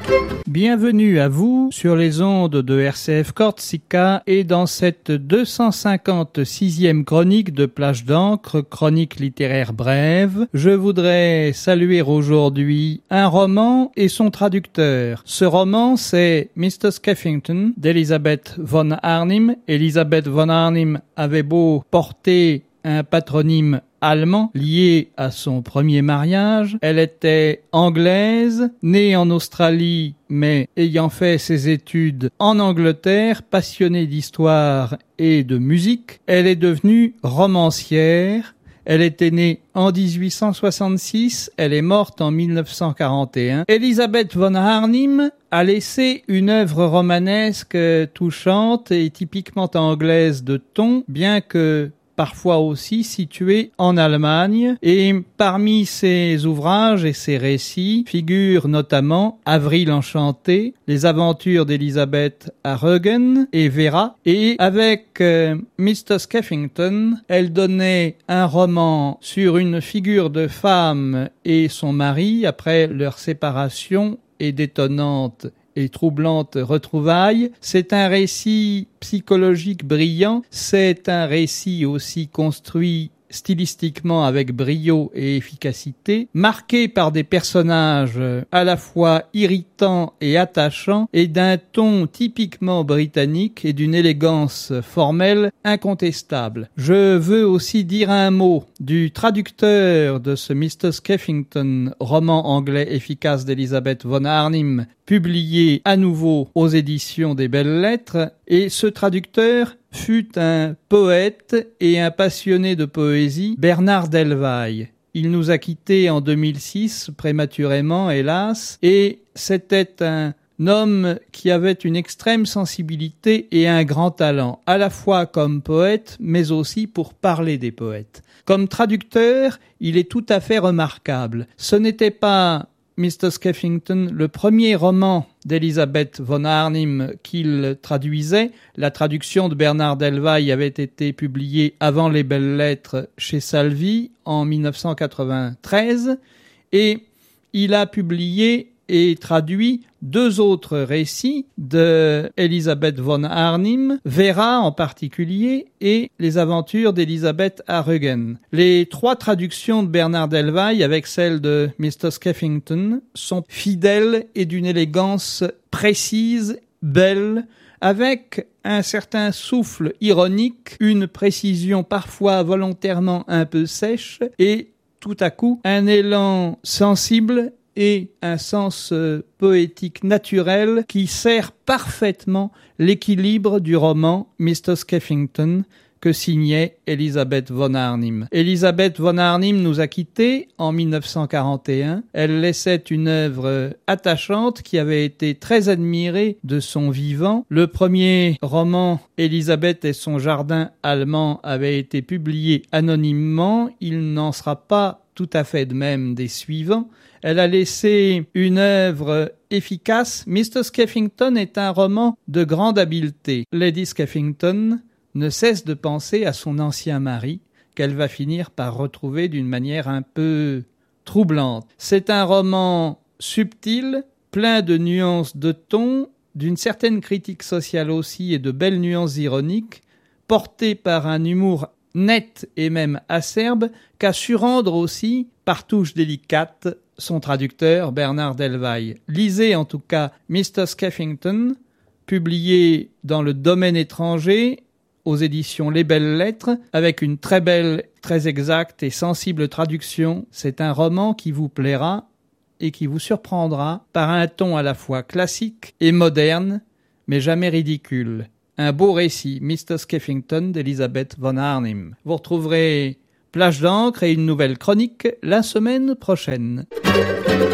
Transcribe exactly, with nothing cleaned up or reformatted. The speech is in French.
Bienvenue à vous sur les ondes de R C F Corsica et dans cette deux cent cinquante-sixième chronique de Plage d'encre, chronique littéraire brève, je voudrais saluer aujourd'hui un roman et son traducteur. Ce roman, c'est mister Skeffington d'Elizabeth von Arnim. Elizabeth von Arnim avait beau porter un patronyme allemand lié à son premier mariage. Elle était anglaise, née en Australie, mais ayant fait ses études en Angleterre, passionnée d'histoire et de musique. Elle est devenue romancière. Elle était née en dix-huit cent soixante-six, elle est morte en mille neuf cent quarante et un. Elizabeth von Arnim a laissé une œuvre romanesque touchante et typiquement anglaise de ton, bien que parfois aussi située en Allemagne, et parmi ses ouvrages et ses récits figurent notamment Avril enchanté, Les aventures d'Elisabeth à Rügen et Vera, et avec euh, mister Skeffington, elle donnait un roman sur une figure de femme et son mari après leur séparation et d'étonnantes et troublante retrouvailles. C'est un récit psychologique brillant, c'est un récit aussi construit stylistiquement avec brio et efficacité, marqué par des personnages à la fois irritants et attachants et d'un ton typiquement britannique et d'une élégance formelle incontestable. Je veux aussi dire un mot du traducteur de ce mister Skeffington, roman anglais efficace d'Elizabeth von Arnim, publié à nouveau aux éditions des Belles Lettres, et ce traducteur fut un poète et un passionné de poésie, Bernard Delvaille. Il nous a quittés en deux mille six, prématurément hélas, et c'était un homme qui avait une extrême sensibilité et un grand talent, à la fois comme poète, mais aussi pour parler des poètes. Comme traducteur, il est tout à fait remarquable. Ce n'était pas mister Skeffington, le premier roman d'Elizabeth von Arnim qu'il traduisait. La traduction de Bernard Delvaille avait été publiée avant les Belles Lettres chez Salvi en mille neuf cent quatre-vingt-treize et il a publié et traduit deux autres récits de Elizabeth von Arnim, Vera en particulier, et Les aventures d'Elisabeth à Rügen. Les trois traductions de Bernard Delvaille avec celle de mister Skeffington sont fidèles et d'une élégance précise, belle, avec un certain souffle ironique, une précision parfois volontairement un peu sèche et tout à coup un élan sensible et un sens euh, poétique naturel qui sert parfaitement l'équilibre du roman mister Skeffington que signait Elizabeth von Arnim. Elizabeth von Arnim nous a quittés en mille neuf cent quarante et un. Elle laissait une œuvre attachante qui avait été très admirée de son vivant. Le premier roman, Elisabeth et son jardin allemand, avait été publié anonymement. Il n'en sera pas tout à fait de même des suivants. Elle a laissé une œuvre efficace. mister Skeffington est un roman de grande habileté. Lady Skeffington ne cesse de penser à son ancien mari, qu'elle va finir par retrouver d'une manière un peu troublante. C'est un roman subtil, plein de nuances de ton, d'une certaine critique sociale aussi et de belles nuances ironiques, porté par un humour net et même acerbe, qu'a su rendre aussi, par touches délicates, son traducteur Bernard Delvaille. Lisez en tout cas mister Skeffington, publié dans le domaine étranger, aux éditions Les Belles Lettres, avec une très belle, très exacte et sensible traduction. C'est un roman qui vous plaira et qui vous surprendra par un ton à la fois classique et moderne, mais jamais ridicule. Un beau récit, mister Skeffington d'Elizabeth von Arnim. Vous retrouverez Plage d'encre et une nouvelle chronique la semaine prochaine.